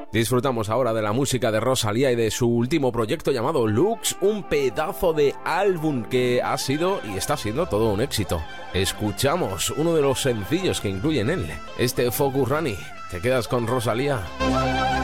Disfrutamos ahora de la música de Rosalía y de su último proyecto llamado Lux, un pedazo de álbum que ha sido y está siendo todo un éxito. Escuchamos uno de los sencillos que incluye en él, este Focus Rani. ¿Te quedas con Rosalía?